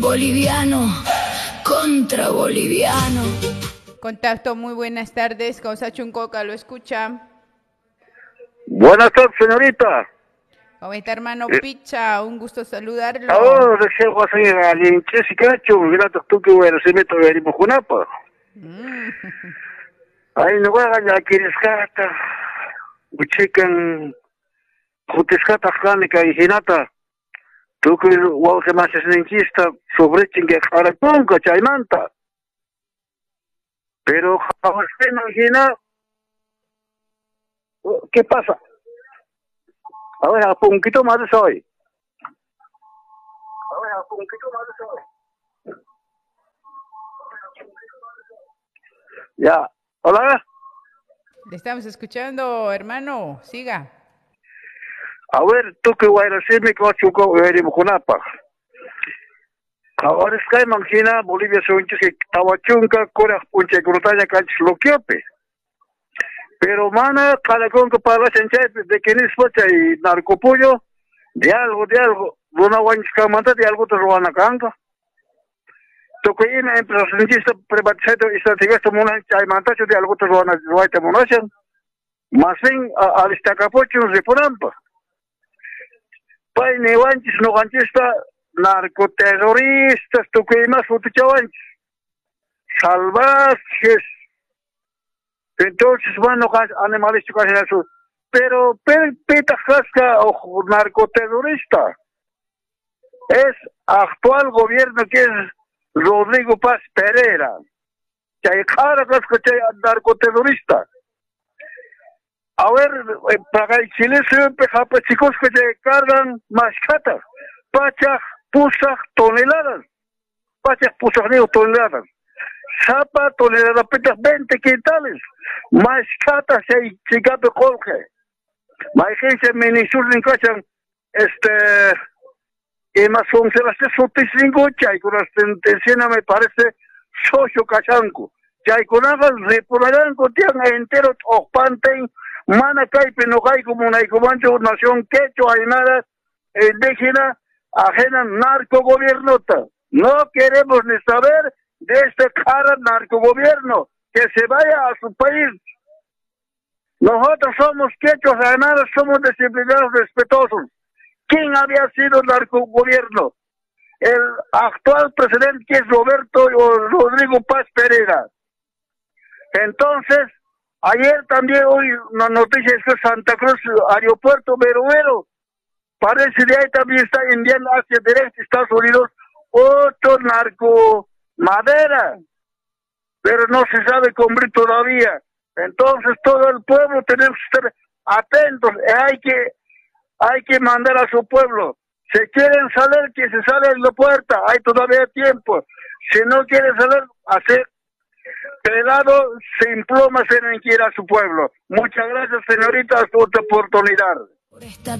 Boliviano contra boliviano. Contacto, muy buenas tardes. Causa Chuncoca, lo escucha. Buenas tardes, señorita. ¿Cómo está, hermano Picha? Un gusto saludarlo. Ahora recién voy a salir a Linches y Cacho, mira tú que bueno, se meto a Junapa. Ahí no va a ganar que rescata. Uchican, Jutescata, Janica y Hinata. Tú que wow se más es ninchista sobre chingue Jarapunca, Chaimanta. Pero ahora se imagina. ¿Qué pasa? A ver, un poquito más de soy. Ya, hola. Le estamos escuchando, hermano. Siga. A ver, tú que voy a decirme que vas a chucar en Junapa. Ahora es que imagina Bolivia se unche que estaba chunca, cora punche crutaña canchis lo quiope. Pero mana, cada con que para la sencha de que ni espocha y narcopullo, de algo, una guancha manta de algo te roban a canga. Tú que en empresa senchista privatizado y estrategista mona chay manta de algo te roban a roite monación. Más bien, al estacapocho nos reponampa. Pai ne wanchis no ganchista narcoterroristas, tú que más futuchawanchis. Salvajes. Entonces, bueno, animalísticos en eso. Pero, Peta Jasca o narcoterrorista es actual gobierno que es Rodrigo Paz Pereira. Que hay cara que es narcoterrorista. A ver, para el Chile se empieza a chicos que se cargan mascatas. Pachas, pusas, toneladas. Pachas, pusas, toneladas. Zapa, tonelada, petas, 20 quintales. Mascatas, y chicape Jorge. Majencia, ministro, en cachan, y más son se las soticingo, chay, con las tentencias me parece, socio cachanco. Chay, con hagas, repolarán, con tian entero, o panten, mana caipe, no hay como una comancho, nación quechua, hay nada, indígena, ajena, narcogobernota. No queremos ni saber de este cara narcogobierno, que se vaya a su país. Nosotros somos quechos, además somos disciplinados, respetuosos. ¿Quién había sido el narcogobierno? El actual presidente, que es Rodrigo Paz Pereira. Entonces, ayer también, hoy, una noticia es que Santa Cruz, aeropuerto Veruelo, parece de ahí también está enviando hacia directo Estados Unidos otro narco madera, pero no se sabe cumplir todavía. Entonces todo el pueblo tenemos que estar atentos, hay que mandar a su pueblo. Si quieren salir, que se sale en la puerta, hay todavía tiempo. Si no quieren salir, hacer pelado, sin plumas, tienen que ir a su pueblo. Muchas gracias, señorita, por esta oportunidad.